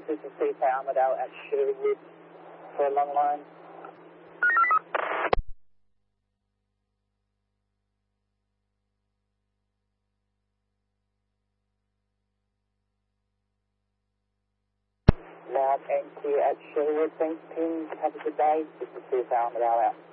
this is CK Armadale at Sherwood for a long line. Loud and clear at Sherwood. Thanks, Tim. Have a good day. This is CK Armadale out.